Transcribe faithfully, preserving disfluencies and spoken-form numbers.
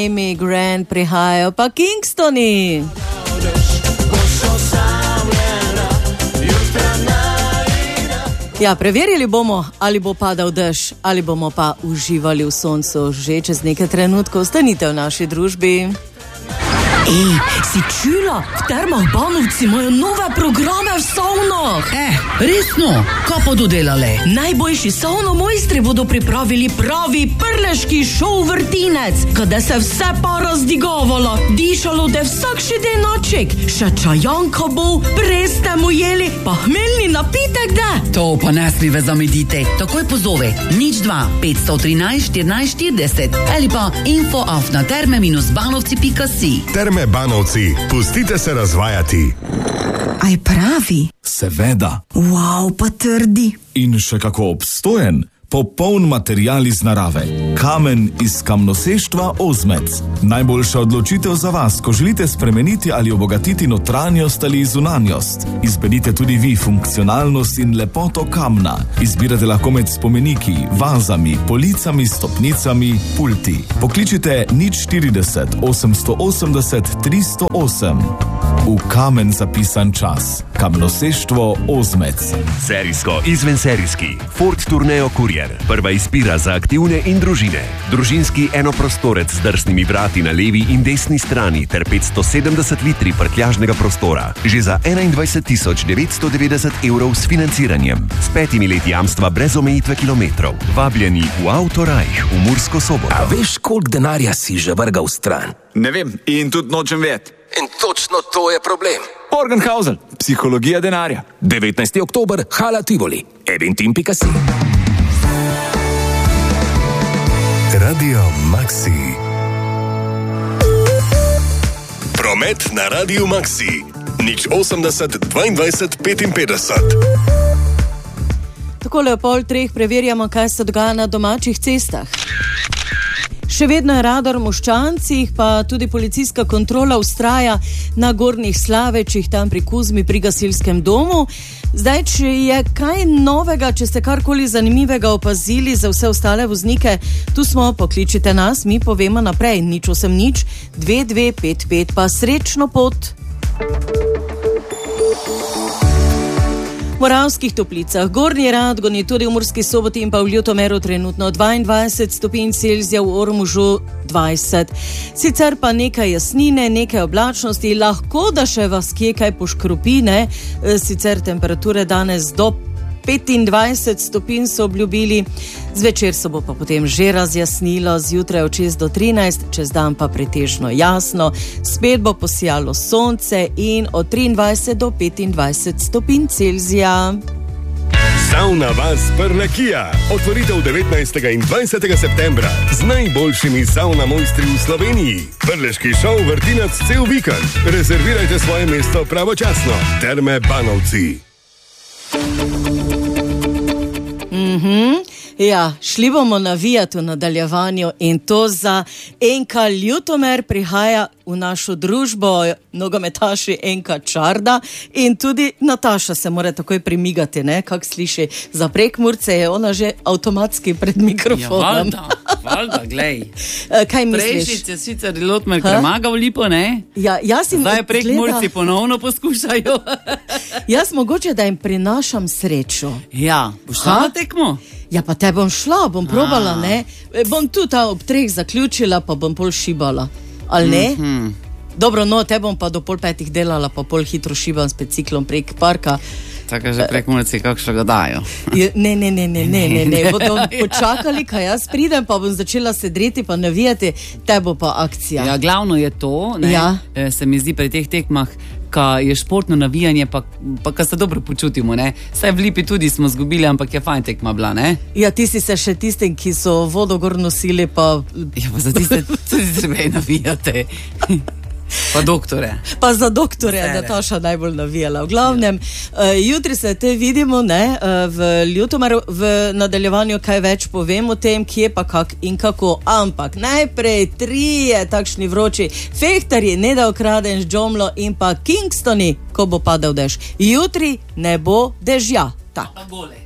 Amy Grant prihajajo pa Kingstoni. Ja, preverili bomo, ali bo padal dež, ali bomo pa uživali v soncu že čez nekaj trenutkov. Ostanite v naši družbi. Ej, si čula? V Termah Banovci imajo nove programe v savnah. Eh, resno? Kaj pa dodelale? Najboljši savnomojstri bodo pripravili pravi prleški šov vrtinec, kada se vse pa razdigavalo, dišalo da vsak še denoček, še čajanka bo, preste mu jeli, pa hmeljni napitek da. To pa ne smive zamedite. Takoj pozove nič dva petsto trinajst štirinajst štirideset ali pa info afna terme banovci pika si. Terme Banovci, pustite se razvajati. Aj pravi? Seveda. Wow, pa trdi. In še kako obstojen. Popoln material iz narave. Kamen iz kamnoseštva Ozmec. Najboljša odločitev za vas, ko želite spremeniti ali obogatiti notranjost ali zunanjost. Izberite tudi vi funkcionalnost in lepoto kamna. Izbirate lahko med spomeniki, vazami, policami, stopnicami, pulti. Pokličite nič štirideset osemsto osemdeset tristo osem. V kamen zapisan čas. Kamnoseštvo Ozmec. Serijsko, izvenserijski. Ford Tourneo Courier. Prva izbira za aktivne in družine. Družinski enoprostorec z drsnimi vrati na levi in desni strani ter petsto sedemdeset litri prtljažnega prostora. Že za enaindvajset tisoč devetsto devetdeset evrov s financiranjem. S petimi leti jamstva brez omejitve kilometrov. Vabljeni v Autorajh v Mursko Soboto. A veš, koliko denarja si že vrgal stran? Ne vem in tudi nočem vedeti. In točno to je problem. Morgenhausen, psihologija denarja. devetnajsti oktober, Hala Tivoli. eventim pika si. Radio Maxi. Promet na Radio Maxi. nič osemdeset dvaindvajset petinpetdeset. Takole o pol treh preverjamo, kaj se dogaja na domačih cestah. Še vedno je radar v Moščancih, pa tudi policijska kontrola vztraja na Gornjih Slavečih, tam pri Kuzmi, pri gasilskem domu. Zdaj, če je kaj novega, če ste karkoli zanimivega opazili za vse ostale voznike, tu smo, pokličite nas, mi povemo naprej. Nič osem nič, dve dve pet pet, pa srečno pot. V Moravskih Toplicah, Gornji Radgoni, tudi v Murski Soboti in pa v Ljutomeru trenutno dvaindvajset stopinj Celzija, v Ormožu dvajset. Sicer pa nekaj jasnine, nekaj oblačnosti, lahko da še vas kje kaj poškropine, sicer temperature danes do petindvajset stopinj so obljubili, zvečer se bo pa potem že razjasnilo, zjutraj od šest do trinajst, čez dan pa pretežno jasno, spet bo posijalo sonce in od triindvajset do petindvajset stopinj Celzija. Savna vas Prlekija. Otvoritev devetnajstega in dvajsetega septembra z najboljšimi savna mojstri v Sloveniji. Prleški šov vrtinec cel vikend. Rezervirajte svoje mesto pravočasno. Terme Banovci. Mhm. Ja, šli bomo navijati v nadaljevanju in to za en ka Ljutomer prihaja v našo družbo, nogometaši en ka Čarda in tudi Nataša se mora takoj primigati, ne, kak sliši. Za Prekmurce je ona že avtomatski pred mikrofonom. Ja, valjda, valjda, glej. Kaj misliš? Prejšič je sicer Ljutomer premagal lipo, ne? Ja, jaz jim zdaj Prekmurci ponovno poskušajo. Jaz mogoče, da jim prinašam srečo. Ja, boš šla na tekmo? Ja, pa te bom šla, bom probala, ne? Bom tu ta ob treh zaključila, pa bom pol šibala. Ali ne? Mm-hmm. Dobro, no, te bom pa do pol petih delala, pa pol hitro šibam s biciklom prek parka. Tako že Prekmurci kakšno ga dajo. Je, ne, ne, ne, ne, ne, ne, ne. Bodo počakali, kaj jaz pridem, pa bom začela sedreti, pa navijati, te bo pa akcija. Ja, glavno je to, ne? Ja. Se mi zdi pri teh tekmah, ka je športno navijanje, pa, pa ka se dobro počutimo, ne? Saj v Lipi tudi smo zgubili, ampak je fajn tekma bila, ne? Ja, ti si se še tistim, ki so vodo gor nosili, pa... Ja, pa za tiste tudi treba navijate. Pa doktore. Pa za doktore je Nataša najbolj navijala. V glavnem, ja. uh, jutri se te vidimo, ne, uh, v Ljutomeru, v nadaljevanju kaj več povem o tem, kje pa kak in kako. Ampak najprej trije takšni vroči fehtarji, Neda Okraden, Žomlo in pa Kingstoni, ko bo padal dež. Jutri ne bo dežja. Ta. Pa bole.